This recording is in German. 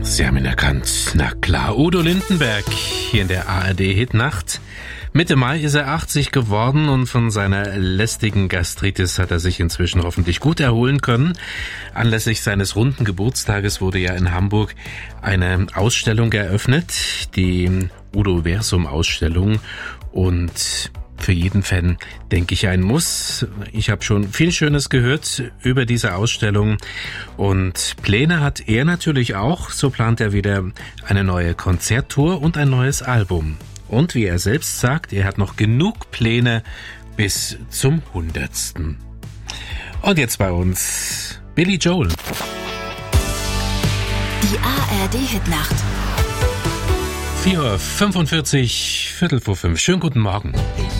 Sie haben ihn erkannt. Na klar, Udo Lindenberg hier in der ARD-Hitnacht. Mitte Mai ist er 80 geworden und von seiner lästigen Gastritis hat er sich inzwischen hoffentlich gut erholen können. Anlässlich seines runden Geburtstages wurde ja in Hamburg eine Ausstellung eröffnet, die Udo-Versum-Ausstellung, und für jeden Fan, denke ich, ein Muss. Ich habe schon viel Schönes gehört über diese Ausstellung und Pläne hat er natürlich auch. So plant er wieder eine neue Konzerttour und ein neues Album. Und wie er selbst sagt, er hat noch genug Pläne bis zum 100. Und jetzt bei uns Billy Joel. Die ARD-Hitnacht. 4:45 Uhr, 4:45. Schönen guten Morgen.